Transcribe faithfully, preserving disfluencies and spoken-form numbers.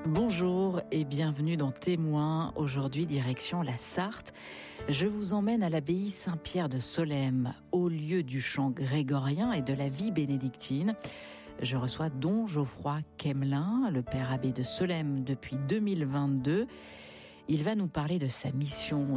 Bonjour et bienvenue dans Témoins. Aujourd'hui, direction la Sarthe. Je vous emmène à l'abbaye Saint-Pierre de Solesmes, au lieu du chant grégorien et de la vie bénédictine. Je reçois Don Geoffroy Quemelin, le père abbé de Solesmes depuis deux mille vingt-deux. Il va nous parler de sa mission